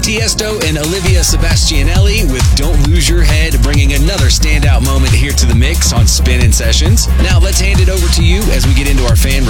Tiesto and Olivia Sebastianelli with Don't Lose Your Head, bringing another standout moment here to the mix on Spinnin' Sessions. Now let's hand it over to you as we get into our fan